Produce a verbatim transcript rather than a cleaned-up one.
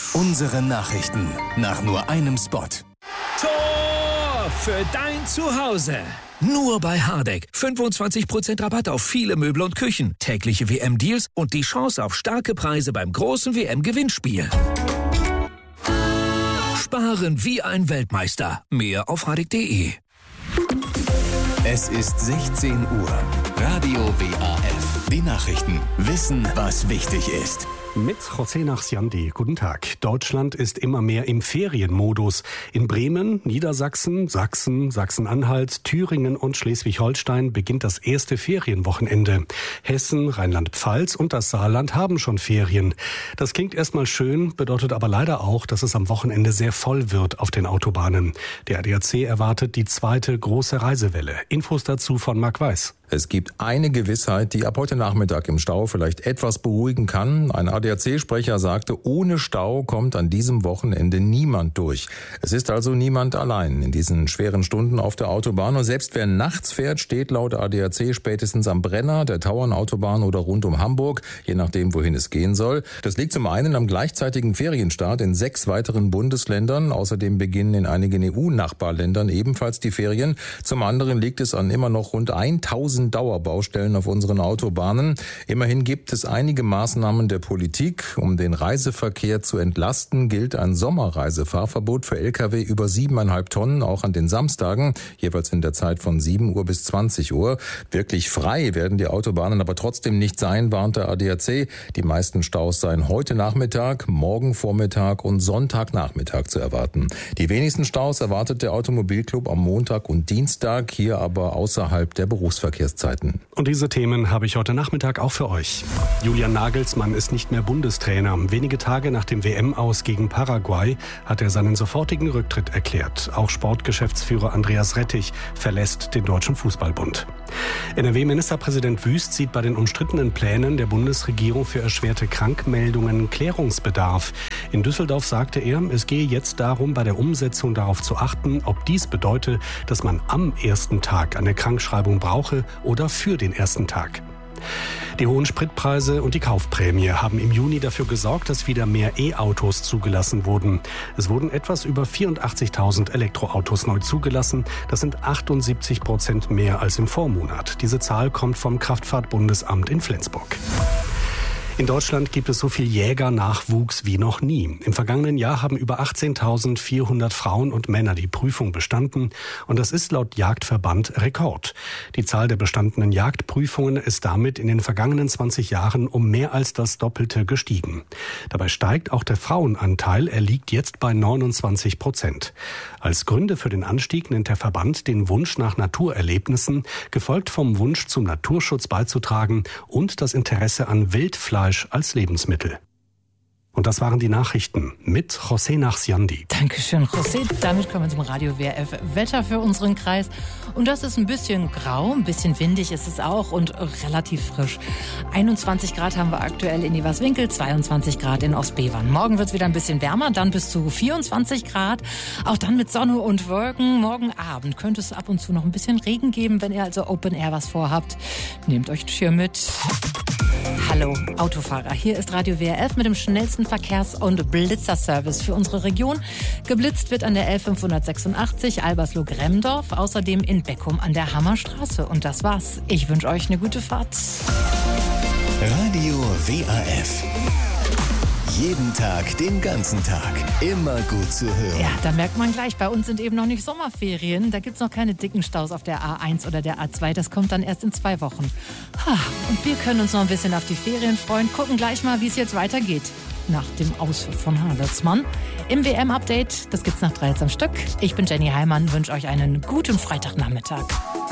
Unsere Nachrichten nach nur einem Spot. Tor für dein Zuhause. Nur bei Hardegg. fünfundzwanzig Prozent Rabatt auf viele Möbel und Küchen, tägliche W M-Deals und die Chance auf starke Preise beim großen W M-Gewinnspiel. Sparen wie ein Weltmeister. Mehr auf hardegg punkt de. Es ist sechzehn Uhr. Radio W A F. Die Nachrichten. Wissen, was wichtig ist. Mit José Nachsiandi. Guten Tag. Deutschland ist immer mehr im Ferienmodus. In Bremen, Niedersachsen, Sachsen, Sachsen-Anhalt, Thüringen und Schleswig-Holstein beginnt das erste Ferienwochenende. Hessen, Rheinland-Pfalz und das Saarland haben schon Ferien. Das klingt erstmal schön, bedeutet aber leider auch, dass es am Wochenende sehr voll wird auf den Autobahnen. Der A D A C erwartet die zweite große Reisewelle. Infos dazu von Marc Weiß. Es gibt eine Gewissheit, die ab heute Nachmittag im Stau vielleicht etwas beruhigen kann. Ein A D A C-Sprecher sagte, ohne Stau kommt an diesem Wochenende niemand durch. Es ist also niemand allein in diesen schweren Stunden auf der Autobahn. Und selbst wer nachts fährt, steht laut A D A C spätestens am Brenner, der Tauernautobahn oder rund um Hamburg, je nachdem, wohin es gehen soll. Das liegt zum einen am gleichzeitigen Ferienstart in sechs weiteren Bundesländern. Außerdem beginnen in einigen E U-Nachbarländern ebenfalls die Ferien. Zum anderen liegt es an immer noch rund tausend Dauerbaustellen auf unseren Autobahnen. Immerhin gibt es einige Maßnahmen der Politik. Um den Reiseverkehr zu entlasten, gilt ein Sommerreisefahrverbot für L K W über siebeneinhalb Tonnen, auch an den Samstagen, jeweils in der Zeit von sieben Uhr bis zwanzig Uhr. Wirklich frei werden die Autobahnen aber trotzdem nicht sein, warnt der A D A C. Die meisten Staus seien heute Nachmittag, morgen Vormittag und Sonntagnachmittag zu erwarten. Die wenigsten Staus erwartet der Automobilclub am Montag und Dienstag, hier aber außerhalb der Berufsverkehrszeiten. Und diese Themen habe ich heute Nachmittag auch für euch. Julian Nagelsmann ist nicht mehr Bundestrainer. Wenige Tage nach dem W M-Aus gegen Paraguay hat er seinen sofortigen Rücktritt erklärt. Auch Sportgeschäftsführer Andreas Rettich verlässt den Deutschen Fußballbund. N R W-Ministerpräsident Wüst sieht bei den umstrittenen Plänen der Bundesregierung für erschwerte Krankmeldungen Klärungsbedarf. In Düsseldorf sagte er, es gehe jetzt darum, bei der Umsetzung darauf zu achten, ob dies bedeutet, dass man am ersten Tag eine Krankschreibung brauche oder für den ersten Tag. Die hohen Spritpreise und die Kaufprämie haben im Juni dafür gesorgt, dass wieder mehr E-Autos zugelassen wurden. Es wurden etwas über vierundachtzigtausend Elektroautos neu zugelassen. Das sind achtundsiebzig Prozent mehr als im Vormonat. Diese Zahl kommt vom Kraftfahrtbundesamt in Flensburg. In Deutschland gibt es so viel Jägernachwuchs wie noch nie. Im vergangenen Jahr haben über achtzehntausendvierhundert Frauen und Männer die Prüfung bestanden. Und das ist laut Jagdverband Rekord. Die Zahl der bestandenen Jagdprüfungen ist damit in den vergangenen zwanzig Jahren um mehr als das Doppelte gestiegen. Dabei steigt auch der Frauenanteil. Er liegt jetzt bei neunundzwanzig Prozent. Als Gründe für den Anstieg nennt der Verband den Wunsch nach Naturerlebnissen, gefolgt vom Wunsch zum Naturschutz beizutragen und das Interesse an Wildfleisch als Lebensmittel. Und das waren die Nachrichten mit José Nachsiandi. Dankeschön, José. Damit kommen wir zum Radio W R F Wetter für unseren Kreis. Und das ist ein bisschen grau, ein bisschen windig ist es auch und relativ frisch. einundzwanzig Grad haben wir aktuell in Eberswinkel, zweiundzwanzig Grad in Ostbevern. Morgen wird es wieder ein bisschen wärmer, dann bis zu vierundzwanzig Grad. Auch dann mit Sonne und Wolken. Morgen Abend könnte es ab und zu noch ein bisschen Regen geben, wenn ihr also Open Air was vorhabt. Nehmt euch ein Schirm mit. Hallo Autofahrer, hier ist Radio W R F mit dem schnellsten Verkehrs- und Blitzerservice für unsere Region. Geblitzt wird an der L fünfhundertsechsundachtzig Albersloh-Gremdorf, außerdem in Beckum an der Hammerstraße. Und das war's. Ich wünsche euch eine gute Fahrt. Radio W A F. Jeden Tag, den ganzen Tag. Immer gut zu hören. Ja, da merkt man gleich, bei uns sind eben noch nicht Sommerferien. Da gibt's noch keine dicken Staus auf der A eins oder der A zwei. Das kommt dann erst in zwei Wochen. Und wir können uns noch ein bisschen auf die Ferien freuen. Gucken gleich mal, wie es jetzt weitergeht. Nach dem Auspfiff von Handelsmann. Im W M-Update, das gibt's nach drei jetzt am Stück. Ich bin Jenny Heimann, wünsche euch einen guten Freitagnachmittag.